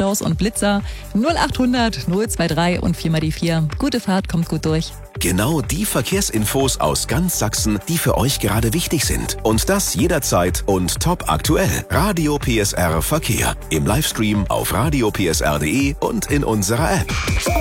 Staus und Blitzer. 0800 023 und 4 mal die 4. Gute Fahrt, kommt gut durch. Genau die Verkehrsinfos aus ganz Sachsen, die für euch gerade wichtig sind. Und das jederzeit und top aktuell. Radio PSR Verkehr. Im Livestream auf radiopsr.de und in unserer App.